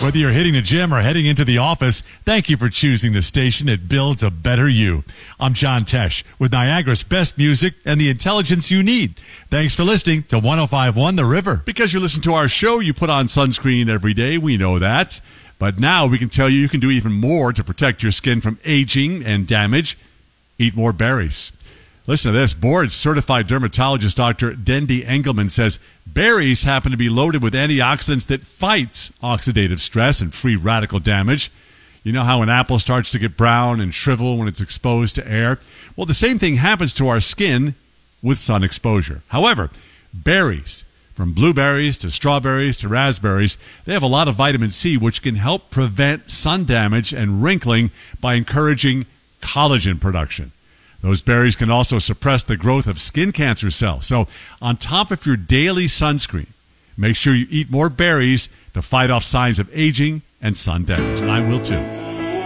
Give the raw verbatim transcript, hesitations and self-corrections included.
Whether you're hitting the gym or heading into the office, thank you for choosing the station that builds a better you. I'm John Tesh with Niagara's best music and the intelligence you need. Thanks for listening to one oh five point one The River. Because you listen to our show, you put on sunscreen every day. We know that. But now we can tell you you can do even more to protect your skin from aging and damage. Eat more berries. Listen to this. Board-certified dermatologist Doctor Dendi Engelman says berries happen to be loaded with antioxidants that fights oxidative stress and free radical damage. You know how an apple starts to get brown and shrivel when it's exposed to air? Well, the same thing happens to our skin with sun exposure. However, berries, from blueberries to strawberries to raspberries, they have a lot of vitamin C, which can help prevent sun damage and wrinkling by encouraging collagen production. Those berries can also suppress the growth of skin cancer cells. So on top of your daily sunscreen, make sure you eat more berries to fight off signs of aging and sun damage. And I will too.